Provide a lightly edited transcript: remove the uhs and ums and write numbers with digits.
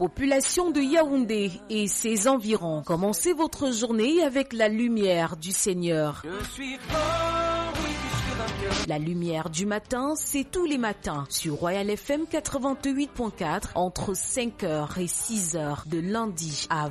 Population de Yaoundé et ses environs, commencez votre journée avec la lumière du Seigneur. Je suis fort, oui, je suis vainqueur. La lumière du matin, c'est tous les matins sur Royal FM 88.4 entre 5h et 6h de lundi à